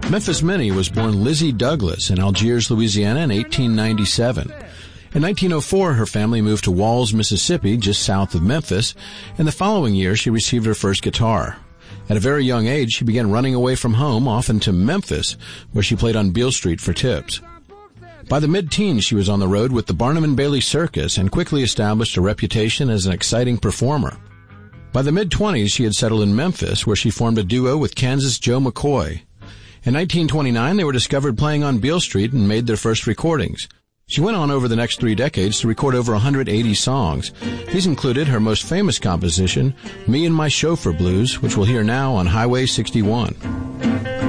Memphis Minnie was born Lizzie Douglas in Algiers, Louisiana in 1897. In 1904, her family moved to Walls, Mississippi, just south of Memphis, and the following year she received her first guitar. At a very young age, she began running away from home, often to Memphis, where she played on Beale Street for tips. By the mid-teens, she was on the road with the Barnum and Bailey Circus and quickly established a reputation as an exciting performer. By the mid-20s, she had settled in Memphis, where she formed a duo with Kansas Joe McCoy. In 1929, they were discovered playing on Beale Street and made their first recordings. She went on over the next 3 decades to record over 180 songs. These included her most famous composition, Me and My Chauffeur Blues, which we'll hear now on Highway 61.